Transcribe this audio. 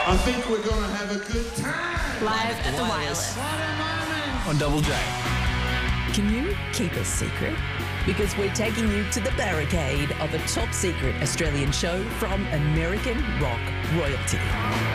I think we're going to have a good time. Live at the Wireless. What a moment. On Double J. Can you keep a secret? Because we're taking you to the barricade of a top secret Australian show from American rock royalty.